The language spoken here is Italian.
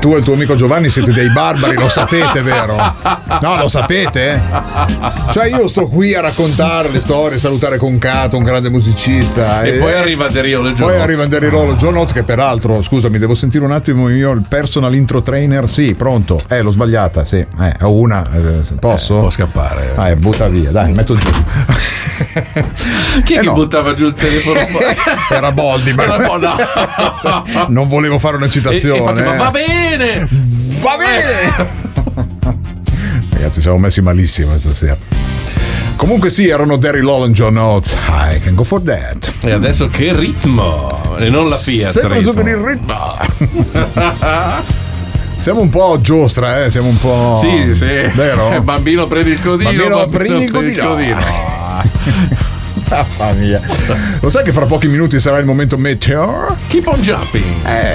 tu e il tuo amico Giovanni siete dei barbari, lo sapete, vero? No, lo sapete? Cioè io sto qui a raccontare le storie, salutare Concato, un grande musicista. E poi arriva Derillo John Oates. Poi arriva Derillo John Oates, che peraltro, scusami, devo sentire un attimo io il personal intro trainer. Sì, pronto. L'ho sbagliata, sì. Ho una. Posso? Può scappare. Butta via, dai, metto giù. Chi è che buttava giù il telefono? Era Boldi, ma non volevo fare una citazione. E faceva, va bene! Ragazzi, siamo messi malissimo stasera. Comunque sì, erano Derillo e John Oates. I can go for that. E adesso che ritmo! E non la Fiat. Sempre su per il ritmo. Siamo un po' giostra, siamo un po'. Sì, vero? Bambino prendi il codino. Prendi il codino. Mamma mia. Lo sai che fra pochi minuti sarà il momento Meteor? Keep on jumping.